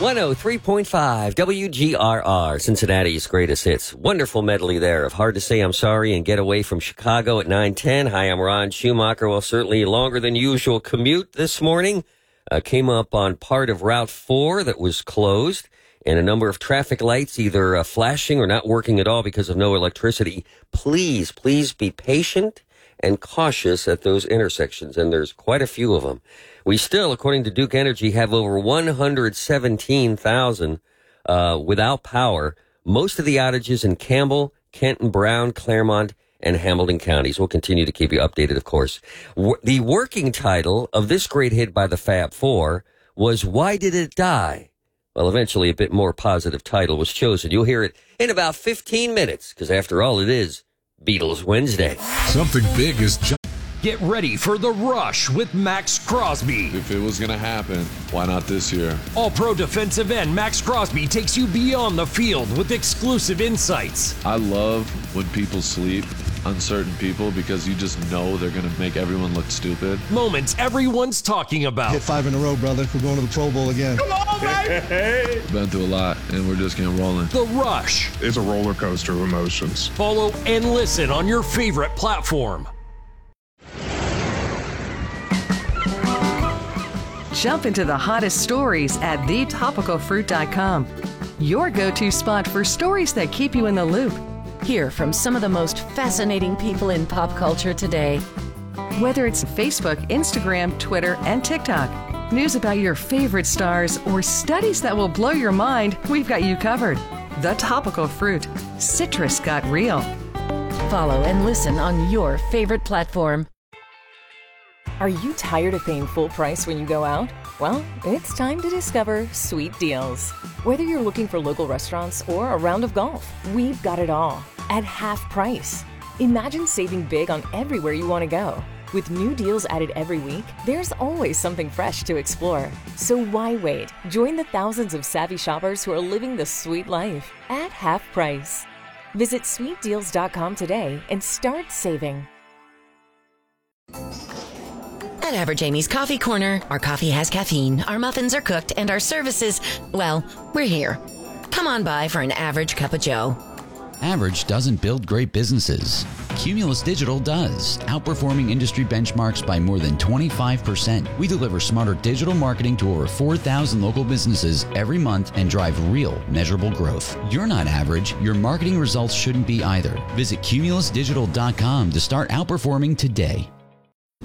103.5 WGRR, Cincinnati's greatest hits. Wonderful medley there of Hard to Say I'm Sorry and Get Away from Chicago at 9:10. Hi, I'm Ron Schumacher. Well, certainly longer than usual commute this morning. Came up on part of Route 4 that was closed, and a number of traffic lights either flashing or not working at all because of no electricity. Please be patient and cautious at those intersections, and there's quite a few of them. We still, according to Duke Energy, have over 117,000 without power. Most of the outages in Campbell, Kenton, Brown, Claremont, and Hamilton counties. We'll continue to keep you updated, of course. The working title of this great hit by the Fab Four was Why Did It Die? Well, eventually a bit more positive title was chosen. You'll hear it in about 15 minutes, because after all, it is Beatles Wednesday. Something big is Get ready for The Rush with Max Crosby. If it was going to happen, why not this year? All-Pro defensive end Max Crosby takes you beyond the field with exclusive insights. I love when people sleep on certain people because you just know they're going to make everyone look stupid. Moments everyone's talking about. Hit 5 in a row, brother. We're going to the Pro Bowl again. Come on, baby! Been through a lot, and we're just getting rolling. The Rush. It's a roller coaster of emotions. Follow and listen on your favorite platform. Jump into the hottest stories at thetopicalfruit.com. Your go-to spot for stories that keep you in the loop. Hear from some of the most fascinating people in pop culture today. Whether it's Facebook, Instagram, Twitter, and TikTok, news about your favorite stars, or studies that will blow your mind, we've got you covered. The Topical Fruit. Citrus got real. Follow and listen on your favorite platform. Are you tired of paying full price when you go out? Well, it's time to discover Sweet Deals. Whether you're looking for local restaurants or a round of golf, we've got it all at half price. Imagine saving big on everywhere you want to go. With new deals added every week, there's always something fresh to explore. So why wait? Join the thousands of savvy shoppers who are living the sweet life at half price. Visit sweetdeals.com today and start saving. At Average Amy's Coffee Corner, our coffee has caffeine, our muffins are cooked, and our services, well, we're here. Come on by for an average cup of joe. Average doesn't build great businesses. Cumulus Digital does, outperforming industry benchmarks by more than 25%. We deliver smarter digital marketing to over 4,000 local businesses every month and drive real, measurable growth. You're not average. Your marketing results shouldn't be either. Visit cumulusdigital.com to start outperforming today.